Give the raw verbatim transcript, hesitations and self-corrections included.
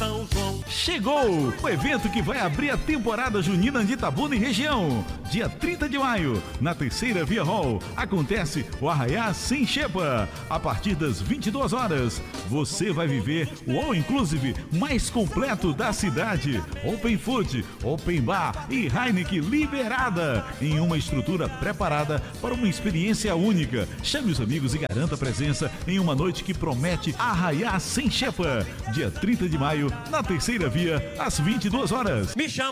São João. Chegou o evento que vai abrir a temporada junina de Itabuna e região. Dia trinta de maio, na terceira Via Hall, acontece o Arraiá Sem Xepa. A partir das vinte e duas horas, você vai viver o All Inclusive mais completo da cidade. Open Food, Open Bar e Heineken liberada, em uma estrutura preparada para uma experiência única. Chame os amigos e garanta presença em uma noite que promete Arraiá Sem Xepa. Dia trinta de maio, na terceira Via, às vinte e duas horas. Me chama.